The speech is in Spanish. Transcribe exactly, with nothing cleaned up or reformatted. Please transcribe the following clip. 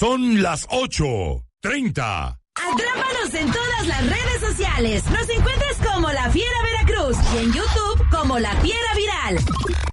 Son las ocho treinta. Atrápanos en todas las redes sociales. Nos encuentras como La Fiera Veracruz y en YouTube como La Fiera Viral.